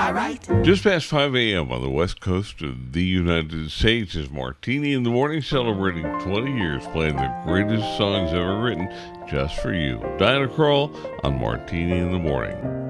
Just past 5 a.m. on the west coast of the United States is Martini in the Morning, celebrating 20 years playing the greatest songs ever written just for you. Diana Krall on Martini in the Morning.